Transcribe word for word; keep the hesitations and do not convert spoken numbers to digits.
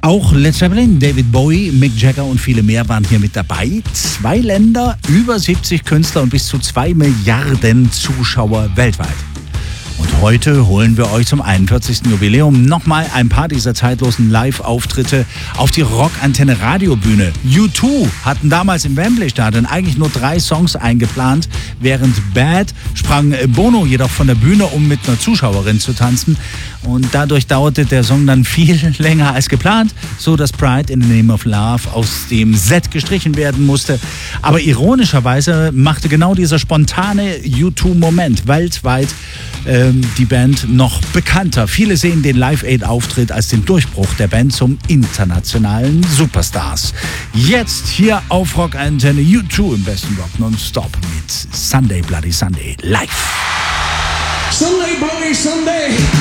Auch Led Zeppelin, David Bowie, Mick Jagger und viele mehr waren hier mit dabei. Zwei Länder, über siebzig Künstler und bis zu zwei Milliarden Zuschauer weltweit. Und heute holen wir euch zum einundvierzigsten Jubiläum nochmal ein paar dieser zeitlosen Live-Auftritte auf die Rockantenne Radiobühne. U zwei hatten damals im Wembley-Stadion eigentlich nur drei Songs eingeplant. Während Bad sprang Bono jedoch von der Bühne, um mit einer Zuschauerin zu tanzen. Und dadurch dauerte der Song dann viel länger als geplant, so dass Pride in the Name of Love aus dem Set gestrichen werden musste. Aber ironischerweise machte genau dieser spontane U zwei Moment weltweit ähm, die Band noch bekannter. Viele sehen den Live-Aid-Auftritt als den Durchbruch der Band zum internationalen Superstars. Jetzt hier auf Rockantenne U zwei im besten Rock nonstop mit Sunday Bloody Sunday live. Sunday Bloody Sunday.